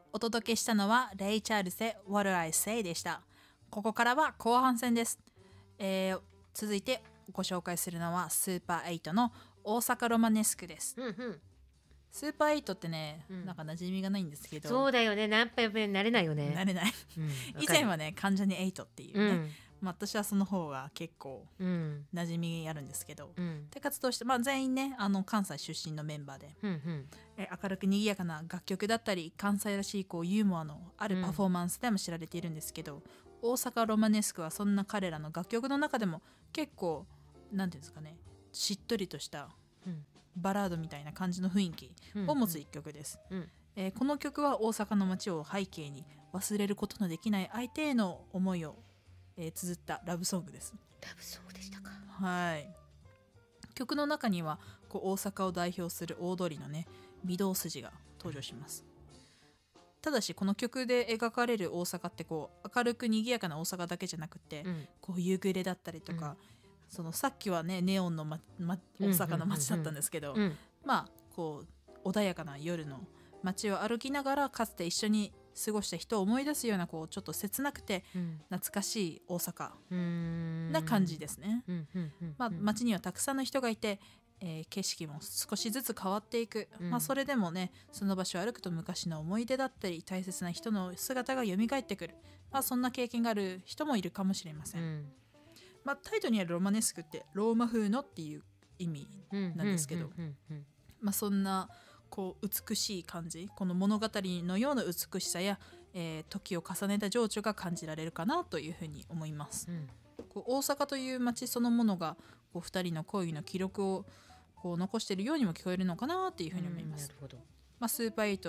お届けしたのはレイ・チャールセ What I Say でした。ここからは後半戦です。続いてご紹介するのはスーパー8の大阪ロマネスクです。スーパー8ってね、なんか馴染みがないんですけど、 そうだよね、やっぱり慣れないよね。 慣れない。以前はね、関ジャニ8っていうね、私はその方が結構馴染みあるんですけど、で活動して、全員ね、関西出身のメンバーで、明るく賑やかな楽曲だったり、関西らしいユーモアのあるパフォーマンスでも知られているんですけど、大阪ロマネスクはそんな彼らの楽曲の中でも結構なんていうんですかね、しっとりとしたバラードみたいな感じの雰囲気を持つ一曲です。この曲は大阪の街を背景に忘れることのできない相手への思いを、綴ったラブソングです。 ラブソングでしたか。 はい。曲の中には大阪を代表する大通りのね、御堂筋が登場します。ただしこの曲で描かれる大阪って明るく賑やかな大阪だけじゃなくて、夕暮れだったりとか、そのさっきはねネオンの、大阪の街だったんですけど、穏やかな夜の街を歩きながらかつて一緒に過ごした人を思い出すようなちょっと切なくて懐かしい大阪な感じですね。街にはたくさんの人がいて、景色も少しずつ変わっていく、それでもねその場所を歩くと昔の思い出だったり大切な人の姿が蘇ってくる、そんな経験がある人もいるかもしれません。タイトルにあるロマネスクってローマ風のっていう意味なんですけど、そんな美しい感じ、この物語のような美しさや、時を重ねた情緒が感じられるかなというふうに思います。大阪という街そのものが2人の恋の記録を残しているようにも聞こえるのかなというふうに思います。 なるほど。 スーパー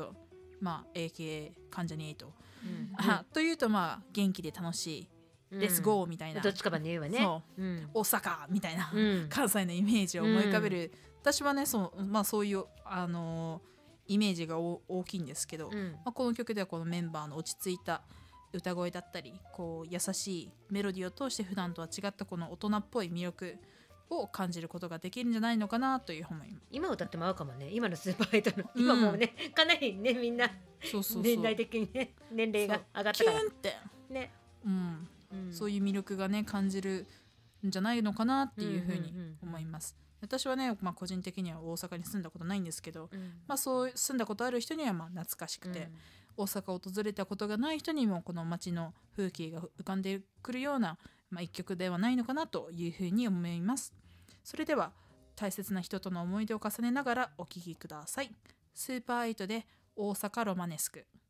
8、AKA 関ジャニ8、というと元気で楽しい、レッツゴーみたいな、 どっちかばね言うわね。 大阪みたいな、関西のイメージを思い浮かべる、私はねそういうイメージが大きいんですけど、この曲ではこのメンバーの落ち着いた歌声だったり優しいメロディーを通して普段とは違ったこの大人っぽい魅力を感じることができるんじゃないのかなという思います。 今歌っても合うかもね、今のスーパーアイドル、今もうねかなりねみんな年代的にね年齢が上がったからキュンってね、 そういう魅力がね感じるんじゃないのかなっていうふうに思います。私はね、個人的には大阪に住んだことないんですけど、そう住んだことある人には懐かしくて、大阪を訪れたことがない人にもこの街の風景が浮かんでくるような、一曲ではないのかなというふうに思います。それでは大切な人との思い出を重ねながらお聴きください。スーパー8で大阪ロマネスク。